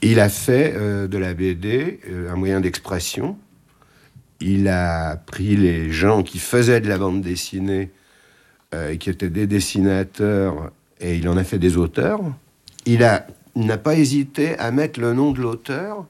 Il a fait de la BD un moyen d'expression. Il a pris les gens qui faisaient de la bande dessinée et qui étaient des dessinateurs, et il en a fait des auteurs. Il n'a pas hésité à mettre le nom de l'auteur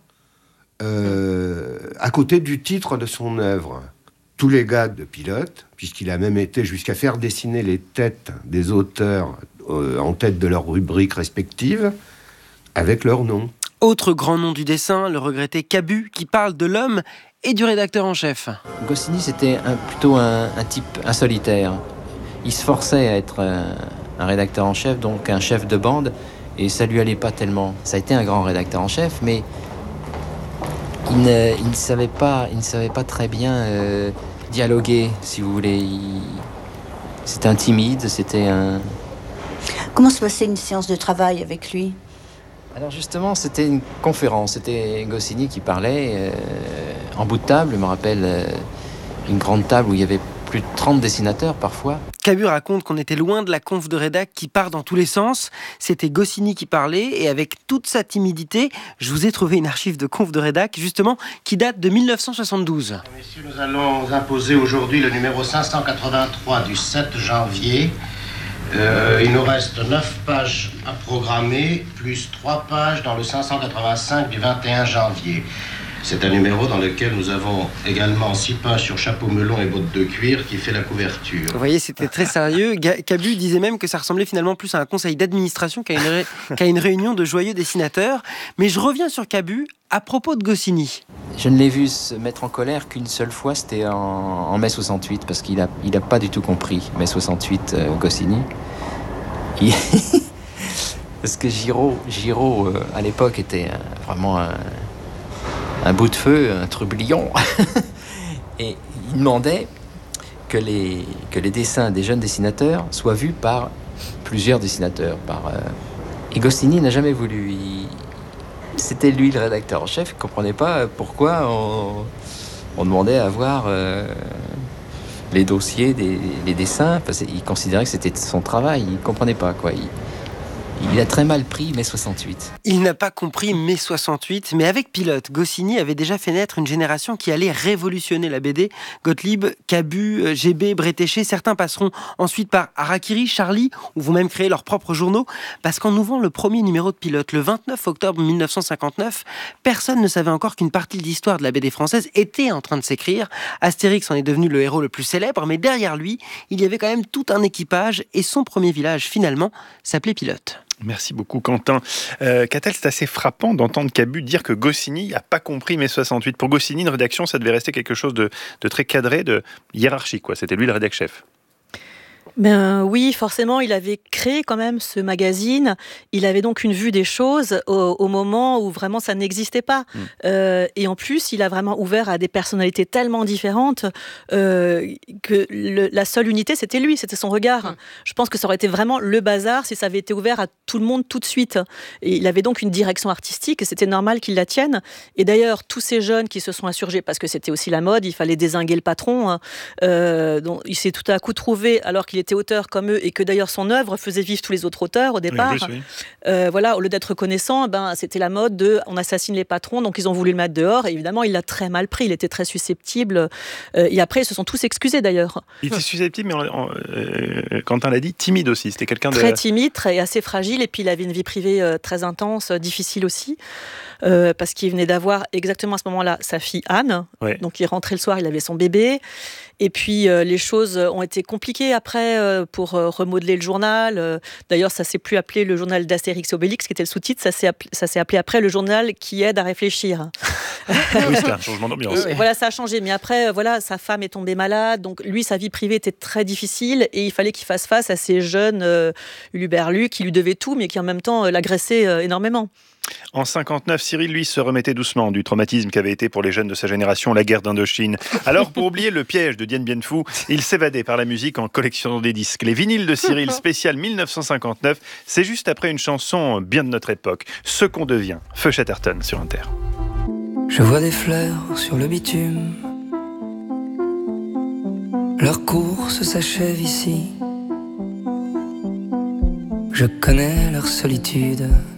à côté du titre de son œuvre. Tous les gars de Pilote, puisqu'il a même été jusqu'à faire dessiner les têtes des auteurs en tête de leurs rubriques respectives, avec leur nom. Autre grand nom du dessin, le regretté Cabu, qui parle de l'homme et du rédacteur en chef. Goscinny, c'était plutôt un type insolitaire. Il se forçait à être un rédacteur en chef, donc un chef de bande, et ça lui allait pas tellement. Ça a été un grand rédacteur en chef, mais il ne savait pas très bien dialoguer, si vous voulez. C'était un timide, c'était un... Comment se passait une séance de travail avec lui ? Alors justement, c'était une conférence. C'était Goscinny qui parlait en bout de table. Je me rappelle une grande table où il y avait plus de 30 dessinateurs parfois. Cabu raconte qu'on était loin de la conf de rédac qui part dans tous les sens. C'était Goscinny qui parlait, et avec toute sa timidité, je vous ai trouvé une archive de conf de rédac, justement, qui date de 1972. Messieurs, nous allons imposer aujourd'hui le numéro 583 du 7 janvier. Il nous reste 9 pages à programmer, plus 3 pages dans le 585 du 21 janvier. C'est un numéro dans lequel nous avons également 6 pages sur chapeau melon et bottes de cuir qui fait la couverture. Vous voyez, c'était très sérieux. Cabu disait même que ça ressemblait finalement plus à un conseil d'administration qu'à une réunion de joyeux dessinateurs. Mais je reviens sur Cabu à propos de Goscinny. Je ne l'ai vu se mettre en colère qu'une seule fois, c'était en mai 68, parce qu'il a pas du tout compris mai 68, Goscinny. Parce que Giraud à l'époque était vraiment un bout de feu, un trublion. Et il demandait que les dessins des jeunes dessinateurs soient vus par plusieurs dessinateurs. Et Goscinny n'a jamais voulu. C'était lui le rédacteur en chef, il ne comprenait pas pourquoi on demandait à voir les dossiers, les dessins. Il considérait que c'était son travail, il ne comprenait pas, quoi. Il a très mal pris mai 68. Il n'a pas compris mai 68, mais avec Pilote, Goscinny avait déjà fait naître une génération qui allait révolutionner la BD. Gottlieb, Cabu, GB, Bretéché, certains passeront ensuite par Harakiri, Charlie, ou vont même créer leurs propres journaux, parce qu'en ouvrant le premier numéro de Pilote, le 29 octobre 1959, personne ne savait encore qu'une partie de l'histoire de la BD française était en train de s'écrire. Astérix en est devenu le héros le plus célèbre, mais derrière lui, il y avait quand même tout un équipage, et son premier village, finalement, s'appelait Pilote. Merci beaucoup Quentin. Catel, c'est assez frappant d'entendre Cabu dire que Goscinny n'a pas compris mai 68. Pour Goscinny, une rédaction, ça devait rester quelque chose de très cadré, de hiérarchique, quoi. C'était lui le rédac chef. Ben oui, forcément, il avait créé quand même ce magazine. Il avait donc une vue des choses au moment où vraiment ça n'existait pas. Et en plus, il a vraiment ouvert à des personnalités tellement différentes que la seule unité, c'était lui, c'était son regard. Je pense que ça aurait été vraiment le bazar si ça avait été ouvert à tout le monde tout de suite. Et il avait donc une direction artistique et c'était normal qu'il la tienne. Et d'ailleurs, tous ces jeunes qui se sont insurgés, parce que c'était aussi la mode, il fallait dézinguer le patron. Donc il s'est tout à coup trouvé, alors qu'il était auteur comme eux et que d'ailleurs son œuvre faisait vivre tous les autres auteurs au départ. Oui, voilà, au lieu d'être reconnaissant, c'était la mode de on assassine les patrons, donc ils ont voulu le mettre dehors. Et évidemment, il l'a très mal pris, il était très susceptible. Et après, ils se sont tous excusés d'ailleurs. Il était susceptible, mais Quentin l'a dit, timide aussi. C'était quelqu'un de... Très timide, très assez fragile, et puis il avait une vie privée très intense, difficile aussi. Parce qu'il venait d'avoir exactement à ce moment-là sa fille Anne. Ouais. Donc il rentrait le soir, il avait son bébé. Et puis les choses ont été compliquées après pour remodeler le journal. D'ailleurs, ça s'est plus appelé le journal d'Astérix et Obélix, qui était le sous-titre. Ça s'est appelé après le journal qui aide à réfléchir. Oui, c'était un changement d'ambiance. Voilà, ça a changé. Mais après, voilà, sa femme est tombée malade. Donc lui, sa vie privée était très difficile et il fallait qu'il fasse face à ces jeunes huluberlus qui lui devaient tout, mais qui en même temps l'agressaient énormément. En 59, Cyril, lui, se remettait doucement du traumatisme qu'avait été pour les jeunes de sa génération la guerre d'Indochine. Alors, pour oublier le piège de Dien Bien Phu, il s'évadait par la musique en collectionnant des disques. Les vinyles de Cyril, spécial 1959, c'est juste après une chanson bien de notre époque, Ce qu'on devient, Feu Chatterton sur Inter. Je vois des fleurs sur le bitume, leur course s'achève ici. Je connais leur solitude